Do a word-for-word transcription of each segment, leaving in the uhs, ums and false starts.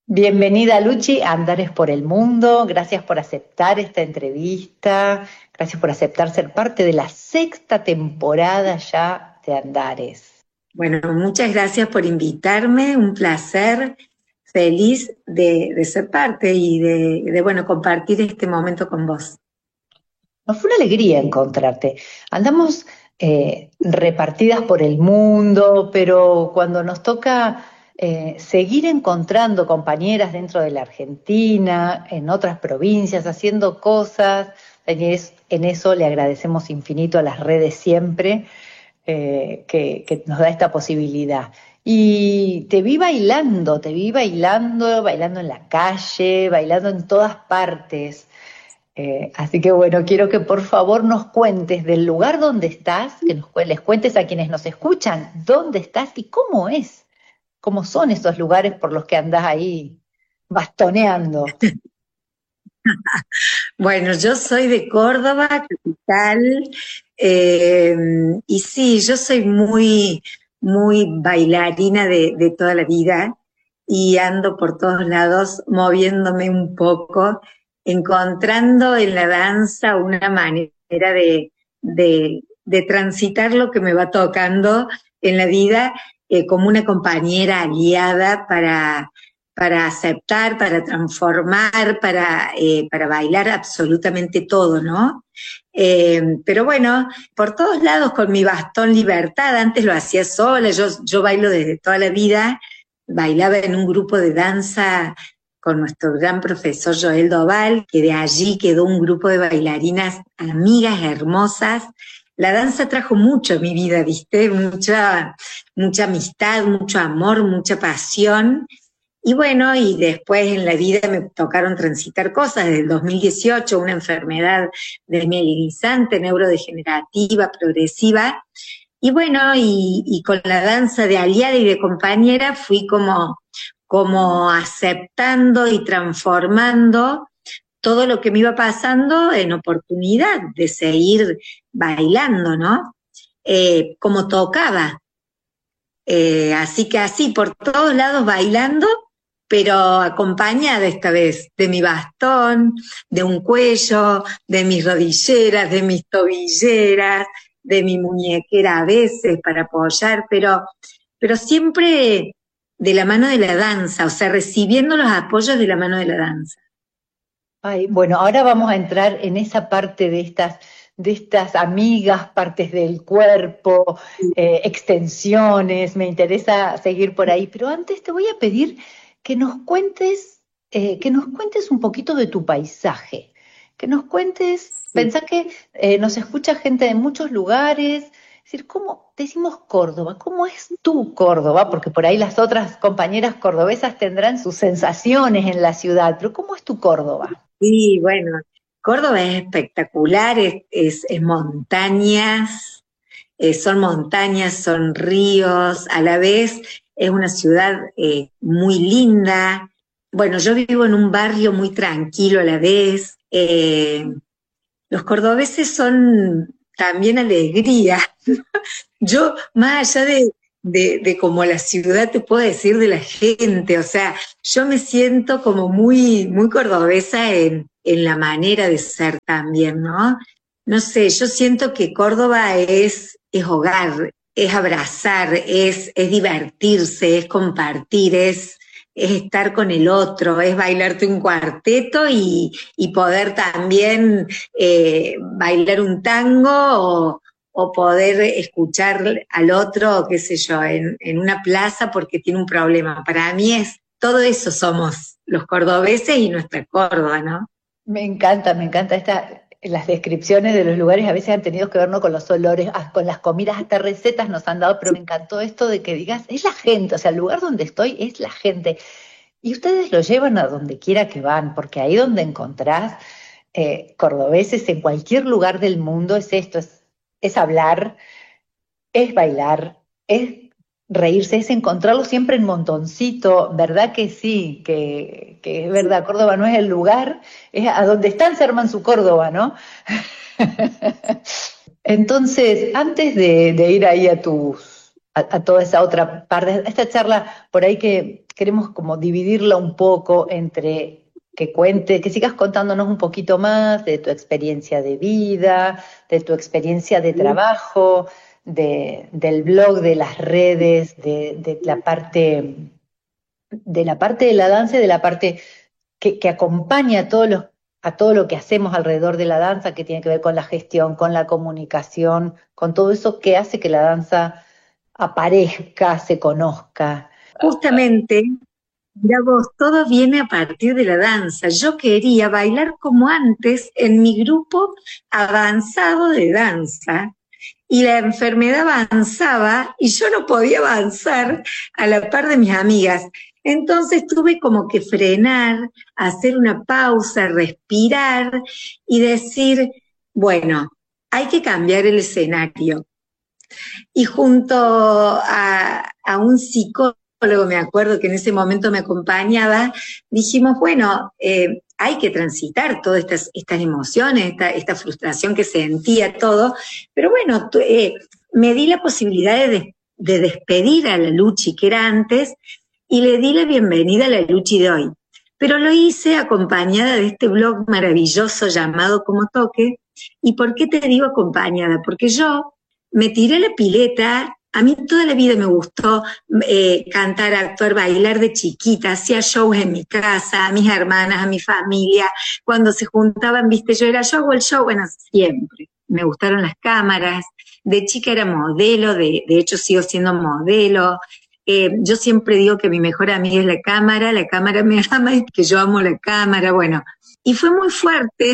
Bienvenida, Luchi, a Andares por el Mundo. Gracias por aceptar esta entrevista. Gracias por aceptar ser parte de la sexta temporada ya de Andares. Bueno, muchas gracias por invitarme, un placer, feliz de, de ser parte y de, de, bueno, compartir este momento con vos. Nos fue una alegría encontrarte. Andamos eh, repartidas por el mundo, pero cuando nos toca eh, seguir encontrando compañeras dentro de la Argentina, en otras provincias, haciendo cosas, en eso le agradecemos infinito a las redes siempre, eh, que, que nos da esta posibilidad. Y te vi bailando, te vi bailando, bailando en la calle, bailando en todas partes. Eh, así que bueno, quiero que por favor nos cuentes del lugar donde estás, que nos, les cuentes a quienes nos escuchan dónde estás y cómo es, cómo son esos lugares por los que andás ahí bastoneando. Bueno, yo soy de Córdoba, capital, eh, y sí, yo soy muy, muy bailarina de, de toda la vida y ando por todos lados moviéndome un poco, encontrando en la danza una manera de, de, de transitar lo que me va tocando en la vida, eh, como una compañera aliada para para aceptar, para transformar, para, eh, para bailar absolutamente todo, ¿no? Eh, pero bueno, por todos lados con mi bastón Libertad, antes lo hacía sola, yo, yo bailo desde toda la vida, bailaba en un grupo de danza con nuestro gran profesor Joel Doval, que de allí quedó un grupo de bailarinas amigas, hermosas. La danza trajo mucho a mi vida, ¿viste? Mucha, mucha amistad, mucho amor, mucha pasión. Y bueno, y después en la vida me tocaron transitar cosas, desde el dos mil dieciocho, una enfermedad desmielinizante, neurodegenerativa, progresiva, y bueno, y, y con la danza de aliada y de compañera fui como, como aceptando y transformando todo lo que me iba pasando en oportunidad de seguir bailando, ¿no? Eh, como tocaba. Eh, así que así, por todos lados bailando, pero acompañada esta vez de mi bastón, de un cuello, de mis rodilleras, de mis tobilleras, de mi muñequera a veces para apoyar, pero, pero siempre de la mano de la danza, o sea, recibiendo los apoyos de la mano de la danza. Ay, bueno, ahora vamos a entrar en esa parte de estas, de estas amigas, partes del cuerpo, eh, extensiones, me interesa seguir por ahí, pero antes te voy a pedir que nos cuentes, eh, que nos cuentes un poquito de tu paisaje, que nos cuentes, sí. Pensá que eh, nos escucha gente de muchos lugares, es decir, ¿cómo decimos Córdoba? ¿Cómo es tu Córdoba? Porque por ahí las otras compañeras cordobesas tendrán sus sensaciones en la ciudad, pero ¿cómo es tu Córdoba? Sí, bueno, Córdoba es espectacular, es, es, es montañas, eh, son montañas, son ríos, a la vez es una ciudad eh, muy linda. Bueno, yo vivo en un barrio muy tranquilo a la vez. Eh, los cordobeses son también alegría. Yo, más allá de, de, de como la ciudad, te puedo decir de la gente, o sea, yo me siento como muy, muy cordobesa en, en la manera de ser también, ¿no? No sé, yo siento que Córdoba es, es hogar, es abrazar, es, es divertirse, es compartir, es, es estar con el otro, es bailarte un cuarteto y, y poder también eh, bailar un tango o, o poder escuchar al otro, qué sé yo, en, en una plaza porque tiene un problema. Para mí es, todo eso somos los cordobeses y nuestra Córdoba, ¿no? Me encanta, me encanta esta, las descripciones de los lugares a veces han tenido que ver ¿no? con los olores, con las comidas, hasta recetas nos han dado, pero me encantó esto de que digas, es la gente, o sea, el lugar donde estoy es la gente. Y ustedes lo llevan a donde quiera que van, porque ahí donde encontrás eh, cordobeses en cualquier lugar del mundo es esto, es, es hablar, es bailar, es reírse, es encontrarlo siempre en montoncito, ¿verdad que sí? Que, que es verdad, Córdoba no es el lugar, es a donde están se arman su Córdoba, ¿no? Entonces, antes de, de ir ahí a tus, a, a toda esa otra parte. Esta charla por ahí que queremos como dividirla un poco entre que cuente, que sigas contándonos un poquito más de tu experiencia de vida, de tu experiencia de trabajo, de, del blog, de las redes, de, de la parte de la parte de la danza y de la parte que, que acompaña a, todos los, a todo lo que hacemos alrededor de la danza, que tiene que ver con la gestión, con la comunicación, con todo eso que hace que la danza aparezca, se conozca. Justamente, mira vos, todo viene a partir de la danza. Yo quería bailar como antes en mi grupo avanzado de danza, y la enfermedad avanzaba y yo no podía avanzar a la par de mis amigas. Entonces tuve como que frenar, hacer una pausa, respirar y decir, bueno, hay que cambiar el escenario. Y junto a, a un psicólogo, me acuerdo que en ese momento me acompañaba, dijimos, bueno, eh, hay que transitar todas estas, estas emociones, esta, esta frustración que sentía, todo, pero bueno, eh, me di la posibilidad de, de despedir a la Luchi que era antes y le di la bienvenida a la Luchi de hoy. Pero lo hice acompañada de este blog maravilloso llamado Como Toque. ¿Y por qué te digo acompañada? Porque yo me tiré a la pileta. A mí toda la vida me gustó eh, cantar, actuar, bailar de chiquita, hacía shows en mi casa, a mis hermanas, a mi familia, cuando se juntaban, viste, yo era, yo hago el show, bueno, siempre, me gustaron las cámaras, de chica era modelo, de, de hecho sigo siendo modelo, eh, yo siempre digo que mi mejor amiga es la cámara, la cámara me ama y que yo amo la cámara, bueno, y fue muy fuerte,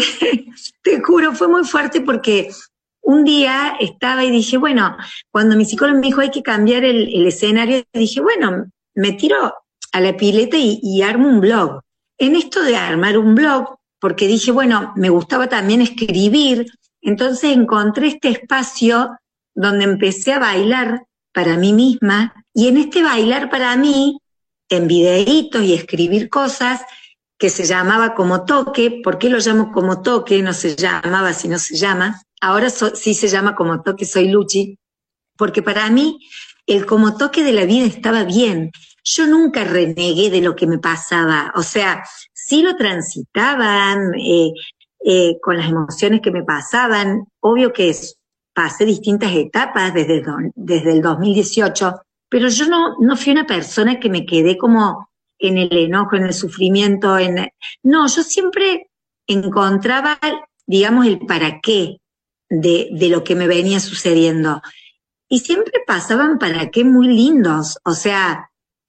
te juro, fue muy fuerte porque un día estaba y dije, bueno, cuando mi psicólogo me dijo hay que cambiar el, el escenario, dije, bueno, me tiro a la pileta y, y armo un blog. En esto de armar un blog, porque dije, bueno, me gustaba también escribir, entonces encontré este espacio donde empecé a bailar para mí misma, y en este bailar para mí, en videitos y escribir cosas, que se llamaba Como Toque. ¿Por qué lo llamo Como Toque? No se llamaba, si no se llama. Ahora so, sí se llama Como Toque, soy Luchi, porque para mí el Como Toque de la vida estaba bien. Yo nunca renegué de lo que me pasaba, o sea, sí lo transitaban eh, eh, con las emociones que me pasaban. Obvio que pasé distintas etapas desde, desde el dos mil dieciocho, pero yo no, no fui una persona que me quedé como en el enojo, en el sufrimiento, en... no, yo siempre encontraba, digamos, el para qué de, de lo que me venía sucediendo. Y siempre pasaban para qué muy lindos, o sea,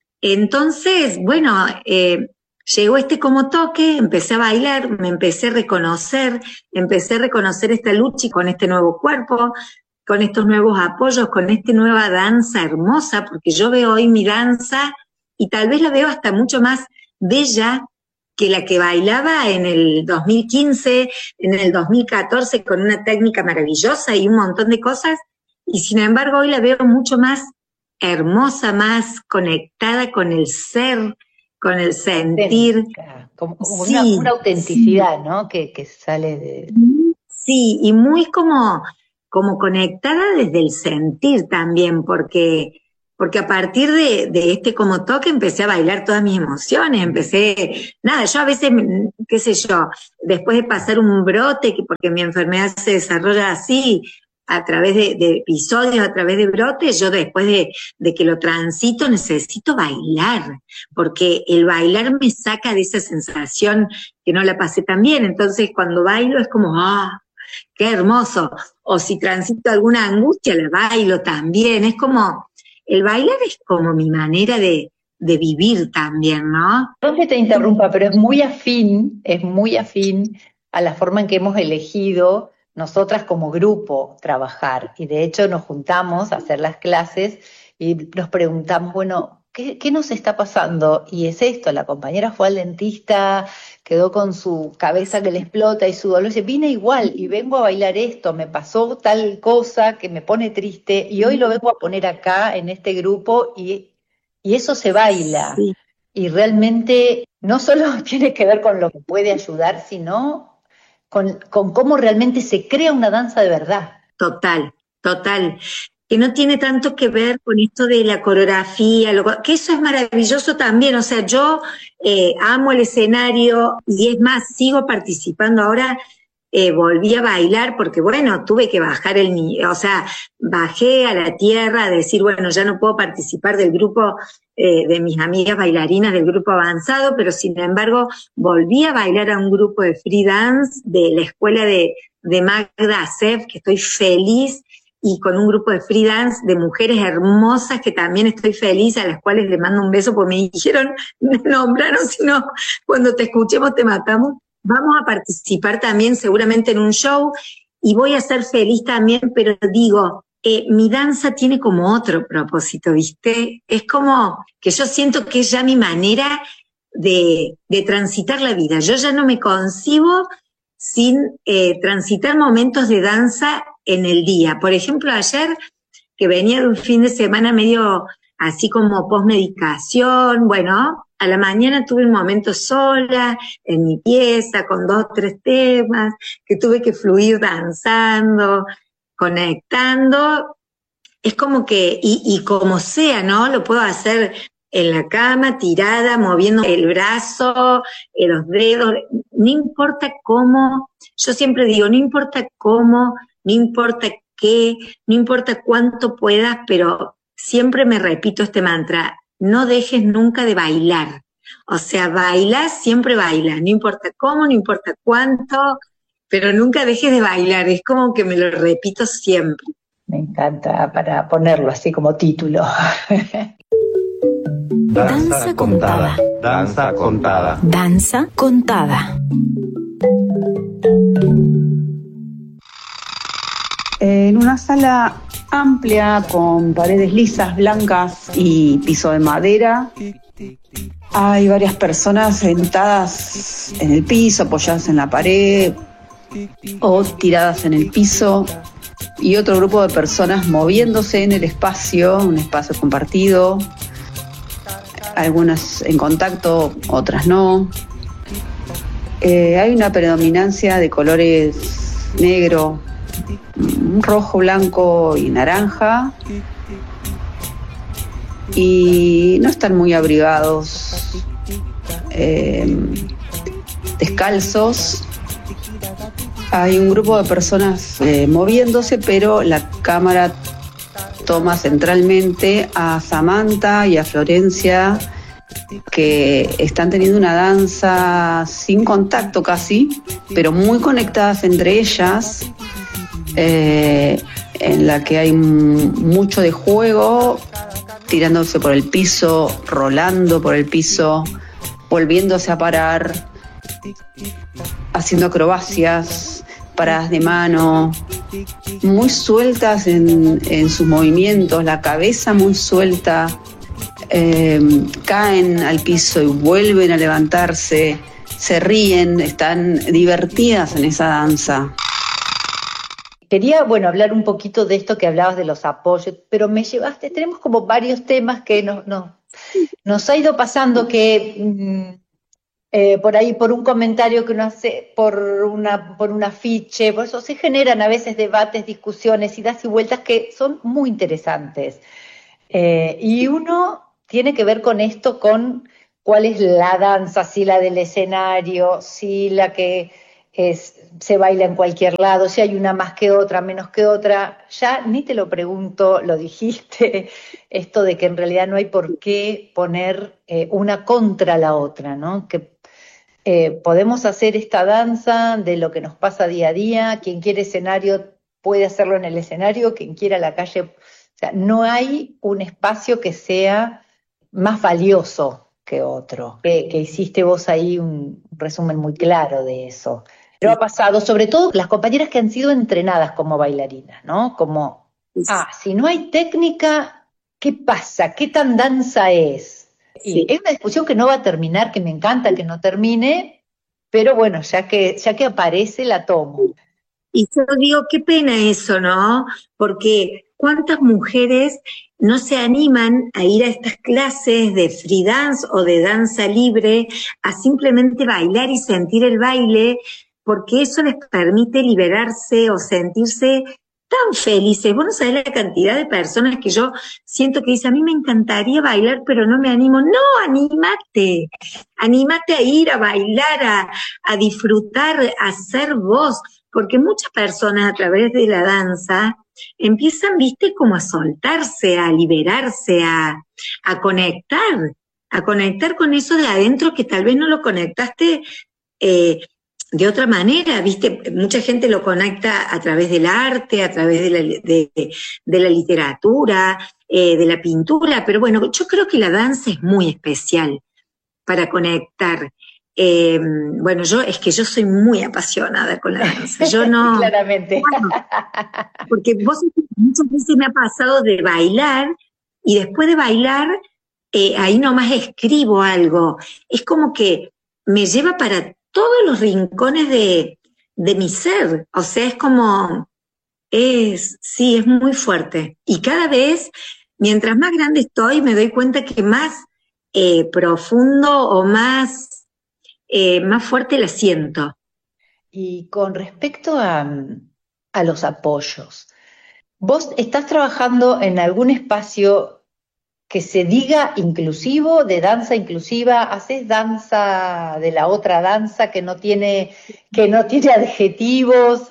entonces, bueno, eh, llegó este Como Toque, empecé a bailar, me empecé a reconocer, empecé a reconocer esta lucha con este nuevo cuerpo, con estos nuevos apoyos, con esta nueva danza hermosa, porque yo veo hoy mi danza y tal vez la veo hasta mucho más bella que la que bailaba en el dos mil quince, en el dos mil catorce, con una técnica maravillosa y un montón de cosas, y sin embargo hoy la veo mucho más hermosa, más conectada con el ser, con el sentir. Como, como sí, una, una autenticidad, sí, ¿no? Que, que sale de... Sí, y muy como, como conectada desde el sentir también, porque... porque a partir de, de este Como Toque empecé a bailar todas mis emociones, empecé, nada, yo a veces, qué sé yo, después de pasar un brote, que porque mi enfermedad se desarrolla así, a través de, de episodios, a través de brotes, yo después de, de que lo transito necesito bailar, porque el bailar me saca de esa sensación que no la pasé tan bien, entonces cuando bailo es como, ah, qué hermoso, o si transito alguna angustia la bailo también, es como... El bailar es como mi manera de, de vivir también, ¿no? No que te interrumpa, pero es muy afín, es muy afín a la forma en que hemos elegido nosotras como grupo trabajar. Y de hecho nos juntamos a hacer las clases y nos preguntamos, bueno, ¿qué, qué nos está pasando? Y es esto, la compañera fue al dentista, quedó con su cabeza que le explota y su dolor, dice, vine igual y vengo a bailar esto, me pasó tal cosa que me pone triste y hoy lo vengo a poner acá en este grupo y, y eso se baila. Sí. Y realmente no solo tiene que ver con lo que puede ayudar, sino con, con cómo realmente se crea una danza de verdad. Total, total. que no tiene tanto que ver con esto de la coreografía, lo, que eso es maravilloso también, o sea, yo eh, amo el escenario y es más, sigo participando ahora, eh, volví a bailar porque bueno, tuve que bajar el, o sea, bajé a la tierra a decir, bueno, ya no puedo participar del grupo eh, de mis amigas bailarinas del grupo avanzado, pero sin embargo volví a bailar a un grupo de free dance de la escuela de, de Magda Acef, que estoy feliz, y con un grupo de free dance de mujeres hermosas que también estoy feliz, a las cuales le mando un beso porque me dijeron, me nombraron, si no, cuando te escuchemos te matamos. Vamos a participar también seguramente en un show y voy a ser feliz también, pero digo, eh, mi danza tiene como otro propósito, ¿viste? Es como que yo siento que es ya mi manera de, de transitar la vida. Yo ya no me concibo sin eh, transitar momentos de danza en el día. Por ejemplo, ayer, que venía de un fin de semana medio así como post-medicación, bueno, a la mañana tuve un momento sola, en mi pieza, con dos o tres temas, que tuve que fluir danzando, conectando. Es como que, y, y como sea, ¿no? Lo puedo hacer en la cama, tirada, moviendo el brazo, eh, los dedos, no importa cómo, yo siempre digo, no importa cómo, no importa qué, no importa cuánto puedas, pero siempre me repito este mantra, no dejes nunca de bailar. O sea, bailas, siempre bailas, no importa cómo, no importa cuánto, pero nunca dejes de bailar, es como que me lo repito siempre. Me encanta para ponerlo así como título. Danza contada. Danza contada. Danza contada. En una sala amplia con paredes lisas, blancas y piso de madera, hay varias personas sentadas en el piso, apoyadas en la pared o tiradas en el piso, y otro grupo de personas moviéndose en el espacio, un espacio compartido, algunas en contacto, otras no. Eh, hay una predominancia de colores negro, rojo, blanco y naranja, y no están muy abrigados, eh, descalzos. Hay un grupo de personas eh, moviéndose, pero la cámara toma centralmente a Samantha y a Florencia, que están teniendo una danza sin contacto casi, pero muy conectadas entre ellas, eh, en la que hay mucho de juego, tirándose por el piso, rolando por el piso, volviéndose a parar, haciendo acrobacias, paradas de mano, muy sueltas en, en sus movimientos, la cabeza muy suelta, eh, caen al piso y vuelven a levantarse, se ríen, están divertidas en esa danza. Quería, bueno, hablar un poquito de esto que hablabas de los apoyos, pero me llevaste, tenemos como varios temas que nos, nos, nos ha ido pasando que mmm, eh, por ahí, por un comentario que uno hace, por una, por un afiche, por eso se generan a veces debates, discusiones, idas y vueltas que son muy interesantes. Eh, y uno tiene que ver con esto, con cuál es la danza, si la del escenario, si la que es, se baila en cualquier lado, si hay una más que otra, menos que otra. Ya ni te lo pregunto, lo dijiste, esto de que en realidad no hay por qué poner eh, una contra la otra, ¿no? Que eh, podemos hacer esta danza de lo que nos pasa día a día, quien quiere escenario puede hacerlo en el escenario, quien quiera la calle, o sea, no hay un espacio que sea más valioso que otro, que, que hiciste vos ahí un resumen muy claro de eso. Pero ha pasado, sobre todo las compañeras que han sido entrenadas como bailarinas, ¿no? Como, ah, si no hay técnica, ¿qué pasa? ¿Qué tan danza es? Y es una discusión que no va a terminar, que me encanta que no termine, pero bueno, ya que, ya que aparece la tomo. Y yo digo, qué pena eso, ¿no? Porque ¿cuántas mujeres no se animan a ir a estas clases de free dance o de danza libre, a simplemente bailar y sentir el baile, porque eso les permite liberarse o sentirse tan felices. Vos no sabés la cantidad de personas que yo siento que dicen, a mí me encantaría bailar, pero no me animo. No, anímate, anímate a ir a bailar, a, a disfrutar, a ser vos, porque muchas personas a través de la danza empiezan, viste, como a soltarse, a liberarse, a, a conectar, a conectar con eso de adentro que tal vez no lo conectaste eh, de otra manera, viste, mucha gente lo conecta a través del arte, a través de la, de, de la literatura, eh, de la pintura, pero bueno, yo creo que la danza es muy especial para conectar. Eh, bueno, yo es que yo soy muy apasionada con la danza, yo no... Claramente. Bueno, porque vos muchas veces me ha pasado de bailar y después de bailar, eh, ahí nomás escribo algo, es como que me lleva para todos los rincones de, de mi ser, o sea, es como, es, sí, es muy fuerte. Y cada vez, mientras más grande estoy, me doy cuenta que más eh, profundo o más, eh, más fuerte la siento. Y con respecto a, a los apoyos, ¿vos estás trabajando en algún espacio que se diga inclusivo, de danza inclusiva? ¿Haces danza de la otra danza que no tiene, que no tiene adjetivos?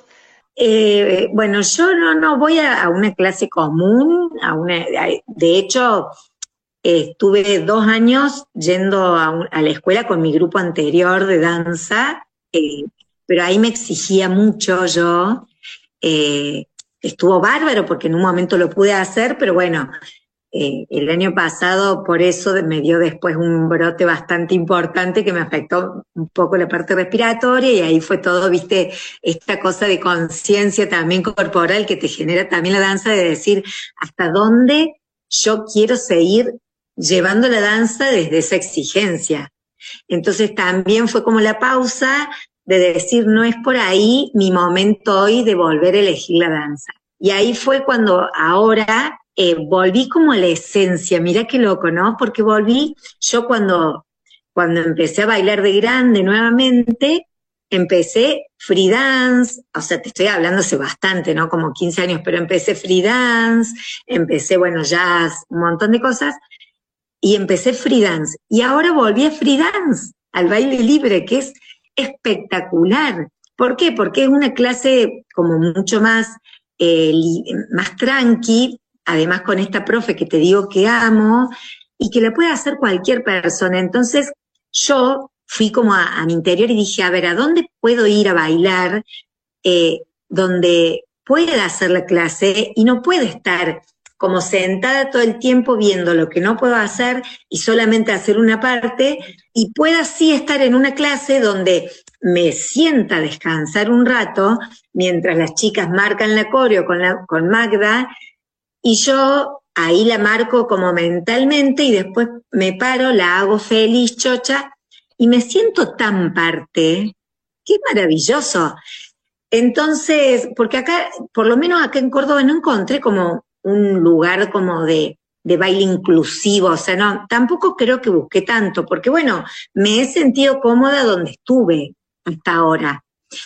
Eh, bueno, yo no, no voy a, a una clase común, a una, a, de hecho, eh, estuve dos años yendo a, un, a la escuela con mi grupo anterior de danza, eh, pero ahí me exigía mucho yo, eh, estuvo bárbaro porque en un momento lo pude hacer, pero bueno, Eh, el año pasado por eso me dio después un brote bastante importante que me afectó un poco la parte respiratoria y ahí fue todo, viste, esta cosa de conciencia también corporal que te genera también la danza, de decir hasta dónde yo quiero seguir llevando la danza desde esa exigencia. Entonces también fue como la pausa de decir, no es por ahí mi momento hoy de volver a elegir la danza. Y ahí fue cuando ahora eh, volví como a la esencia, mirá qué loco, ¿no? Porque volví, yo cuando, cuando empecé a bailar de grande nuevamente, empecé free dance, o sea, te estoy hablando hace bastante, ¿no? Como quince años, pero empecé free dance, empecé, bueno, jazz, un montón de cosas, y empecé free dance. Y ahora volví a free dance, al baile libre, que es espectacular. ¿Por qué? Porque es una clase como mucho más, eh, más tranqui, además con esta profe que te digo que amo, y que la puede hacer cualquier persona. Entonces yo fui como a, a mi interior y dije, a ver, ¿a dónde puedo ir a bailar? Eh, donde pueda hacer la clase y no pueda estar como sentada todo el tiempo viendo lo que no puedo hacer y solamente hacer una parte, y pueda sí estar en una clase donde me sienta a descansar un rato mientras las chicas marcan la coreo con, la, con Magda, y yo ahí la marco como mentalmente y después me paro, la hago feliz, chocha, y me siento tan parte, que es maravilloso. Entonces, porque acá, por lo menos acá en Córdoba no encontré como un lugar como de, de baile inclusivo, o sea, no, tampoco creo que busqué tanto, porque bueno, me he sentido cómoda donde estuve hasta ahora.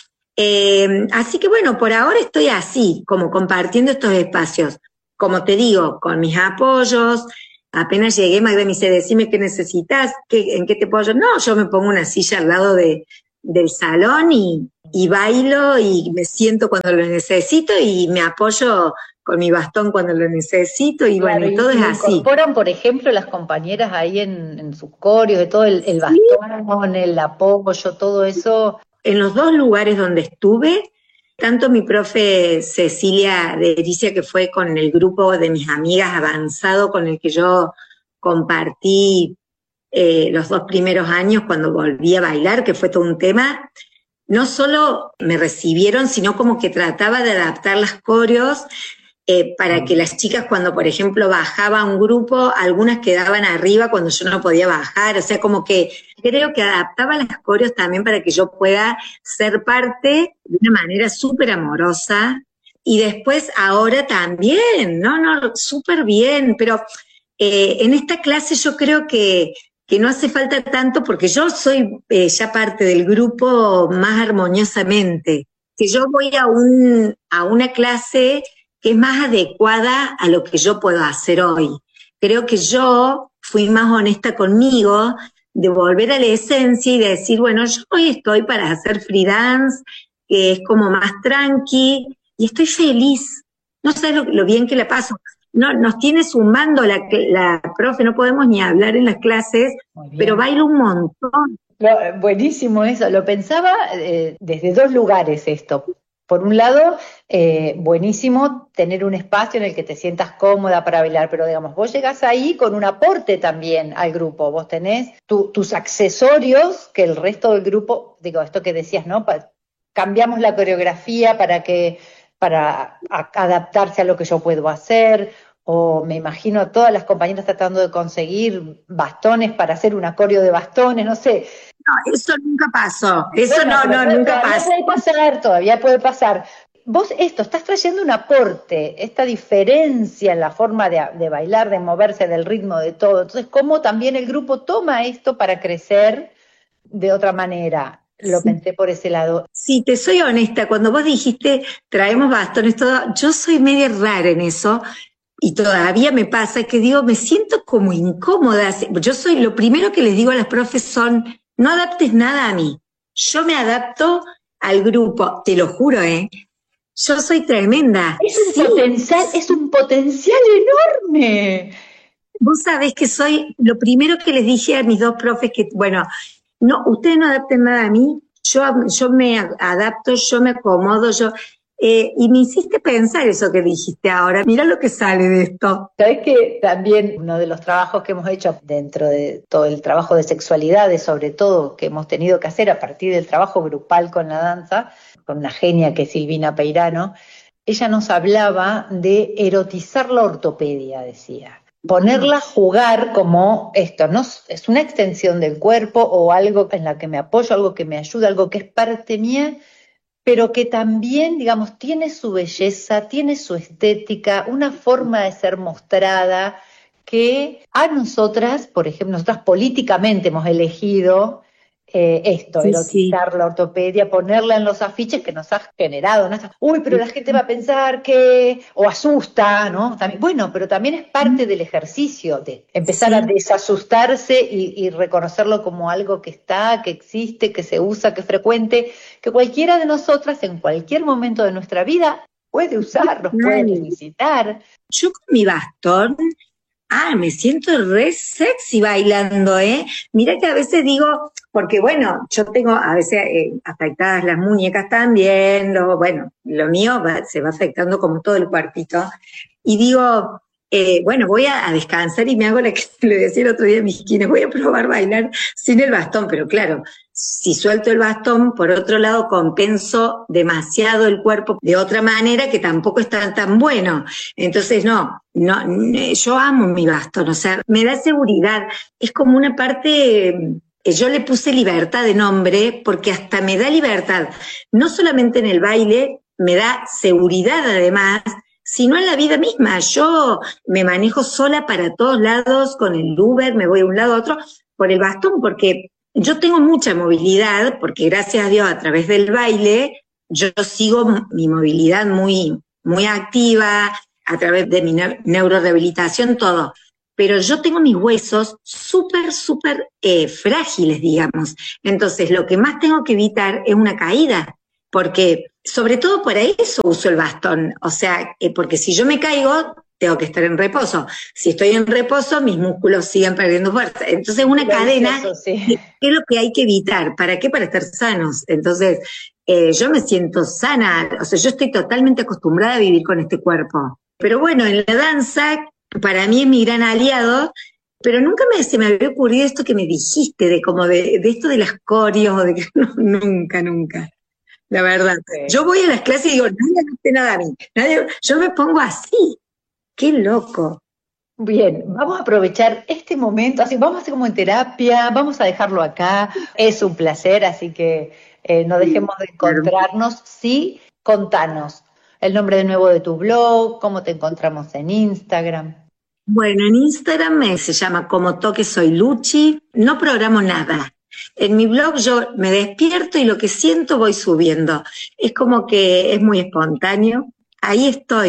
Eh, así que bueno, por ahora estoy así, como compartiendo estos espacios. Como te digo, con mis apoyos, apenas llegué, Magda me dice, decime qué necesitas, qué, en qué te puedo ayudar. No, yo me pongo una silla al lado de, del salón y, y bailo y me siento cuando lo necesito y me apoyo con mi bastón cuando lo necesito y claro, bueno, y todo y es así. ¿Incorporan, por ejemplo, las compañeras ahí en, en sus coreos, de todo el, el bastón, ¿sí? El apoyo, todo eso? En los dos lugares donde estuve, tanto mi profe Cecilia de Ericia, que fue con el grupo de mis amigas avanzado con el que yo compartí eh, los dos primeros años cuando volví a bailar, que fue todo un tema, no solo me recibieron, sino como que trataba de adaptar las coreos eh, para que las chicas cuando, por ejemplo, bajaba un grupo, algunas quedaban arriba cuando yo no podía bajar, o sea, como que creo que adaptaba las coreos también para que yo pueda ser parte de una manera súper amorosa. Y después ahora también, no, no, súper bien, pero eh, en esta clase yo creo que, que no hace falta tanto porque yo soy eh, ya parte del grupo más armoniosamente, que yo voy a, un, a una clase que es más adecuada a lo que yo puedo hacer hoy. Creo que yo fui más honesta conmigo, de volver a la esencia y de decir, bueno, yo hoy estoy para hacer free dance, que es como más tranqui, y estoy feliz. No sabes lo, lo bien que la paso. No, nos tiene sumando la, la profe, no podemos ni hablar en las clases, pero bailo un montón. Lo, buenísimo eso, lo pensaba eh, desde dos lugares esto. Por un lado, eh, buenísimo tener un espacio en el que te sientas cómoda para bailar, pero digamos, vos llegás ahí con un aporte también al grupo, vos tenés tu, tus accesorios que el resto del grupo, digo, esto que decías, ¿no? Pa, cambiamos la coreografía para que, para a, adaptarse a lo que yo puedo hacer, o me imagino a todas las compañeras tratando de conseguir bastones para hacer un acorio de bastones, no sé. No, eso nunca pasó, eso Bueno, no, no, nunca pasó. Todavía puede pasar, todavía puede pasar. Vos esto, estás trayendo un aporte, esta diferencia en la forma de, de bailar, de moverse, del ritmo, de todo. Entonces, ¿cómo también el grupo toma esto para crecer de otra manera? Lo sí. Pensé por ese lado. Sí, te soy honesta, cuando vos dijiste traemos bastones, todo, yo soy media rara en eso. Y todavía me pasa que digo, me siento como incómoda. Yo soy, lo primero que les digo a las profes son, no adaptes nada a mí. Yo me adapto al grupo, te lo juro, ¿eh? Yo soy tremenda. Es un sí. potencial, es un potencial enorme. Vos sabés que soy, lo primero que les dije a mis dos profes, que bueno, no, ustedes no adapten nada a mí, yo, yo me adapto, yo me acomodo, yo... Eh, y me hiciste pensar eso que dijiste ahora. Mira lo que sale de esto. Sabes que también uno de los trabajos que hemos hecho dentro de todo el trabajo de sexualidades, sobre todo, que hemos tenido que hacer a partir del trabajo grupal con la danza, con una genia que es Silvina Peirano, ella nos hablaba de erotizar la ortopedia, decía. Ponerla a jugar como esto, ¿no? Es una extensión del cuerpo o algo en la que me apoyo, algo que me ayuda, algo que es parte mía, pero que también, digamos, tiene su belleza, tiene su estética, una forma de ser mostrada que a nosotras, por ejemplo, nosotras políticamente hemos elegido eh, esto, sí, erotizar sí. la ortopedia, ponerla en los afiches que nos ha generado, ¿no? Uy, pero la gente va a pensar que, o asusta, ¿no? También, bueno, pero también es parte del ejercicio de empezar sí. a desasustarse y, y reconocerlo como algo que está, que existe, que se usa, que es frecuente, que cualquiera de nosotras en cualquier momento de nuestra vida puede usar, nos puede necesitar. Yo con mi bastón, ah, me siento re sexy bailando, ¿eh? Mira que a veces digo, porque bueno, yo tengo a veces eh, afectadas las muñecas también, lo, bueno, lo mío va, se va afectando como todo el cuerpito, y digo, eh, bueno, voy a, a descansar y me hago la que le decía el otro día a mis esquinas, voy a probar bailar sin el bastón, pero claro, si suelto el bastón, por otro lado compenso demasiado el cuerpo de otra manera que tampoco está tan bueno. Entonces no, no, yo amo mi bastón, o sea, me da seguridad, es como una parte, yo le puse libertad de nombre porque hasta me da libertad, no solamente en el baile, me da seguridad además, sino en la vida misma. Yo me manejo sola para todos lados, con el Uber, me voy de un lado a otro, por el bastón, porque yo tengo mucha movilidad, porque gracias a Dios a través del baile, yo sigo mi movilidad muy, muy activa, a través de mi neurorehabilitación, todo. Pero yo tengo mis huesos súper, súper eh, frágiles, digamos. Entonces, lo que más tengo que evitar es una caída, porque sobre todo para eso uso el bastón. O sea, eh, porque si yo me caigo, tengo que estar en reposo. Si estoy en reposo, mis músculos siguen perdiendo fuerza. Entonces, una Pero cadena eso, sí. ¿Qué es lo que hay que evitar? ¿Para qué? Para estar sanos. Entonces, eh, yo me siento sana. O sea, yo estoy totalmente acostumbrada a vivir con este cuerpo. Pero bueno, en la danza, para mí es mi gran aliado, pero nunca me, se me había ocurrido esto que me dijiste, de como de, de esto de las coreos, de que no, nunca, nunca. La verdad. Sí. Yo voy a las clases y digo, nadie hace nada a mí. Nadie, yo me pongo así. ¡Qué loco! Bien, vamos a aprovechar este momento, así vamos a hacer como en terapia, vamos a dejarlo acá, es un placer, así que eh, no dejemos de encontrarnos. Sí, contanos el nombre de nuevo de tu blog, cómo te encontramos en Instagram. Bueno, en Instagram me, se llama Como Toque Soy Luchi, no programo nada. En mi blog yo me despierto y lo que siento voy subiendo. Es como que es muy espontáneo, ahí estoy.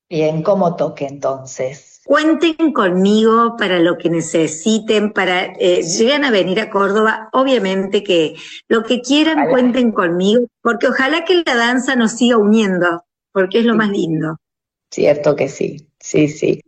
Bien, ¿cómo toque entonces? Cuenten conmigo para lo que necesiten, para eh, llegan a venir a Córdoba, obviamente que lo que quieran Ojalá. cuenten conmigo, porque ojalá que la danza nos siga uniendo, porque es lo más lindo. Cierto que sí, sí, sí.